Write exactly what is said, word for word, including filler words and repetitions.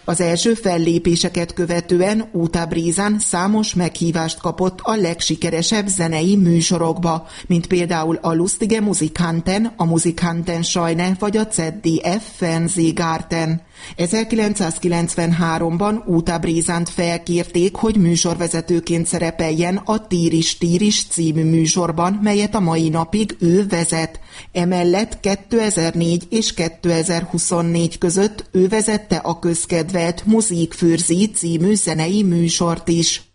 Az első fellépéseket követően Uta Brizan számos meghívást kapott a legsikeresebb zenei műsorokba, mint például a Lustige Musikanten, a Musikanten Scheune vagy a zé dé ef Fernsehgarten. ezerkilencszázkilencvenháromban Uta Brizant felkérték, hogy műsorvezetőként szerepeljen a Tíris Tíris című műsorban, melyet a mai napig ő vezet. Emellett kétezer-négy és kétezer-huszonnégy között ő vezette a közkedvelt Musik für Sie című zenei műsort is.